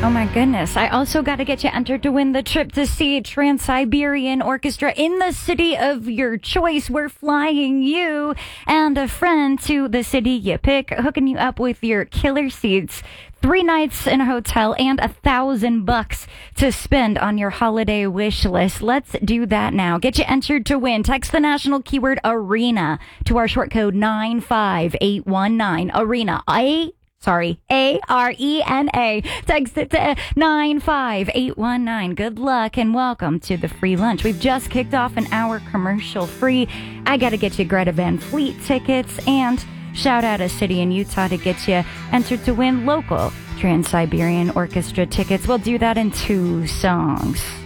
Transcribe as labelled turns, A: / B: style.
A: Oh my goodness. I also got to get you entered to win the trip to see Trans-Siberian Orchestra in the city of your choice. We're flying you and a friend to the city you pick, hooking you up with your killer seats, 3 nights in a hotel, and $1,000 to spend on your holiday wish list. Let's do that now. Get you entered to win. Text the national keyword ARENA to our short code 95819. ARENA. ARENA. Text it to 95819. Good luck and welcome to the free lunch. We've just kicked off an hour commercial free. I got to get you Greta Van Fleet tickets and shout out a city in Utah to get you entered to win local Trans-Siberian Orchestra tickets. We'll do that in 2 songs.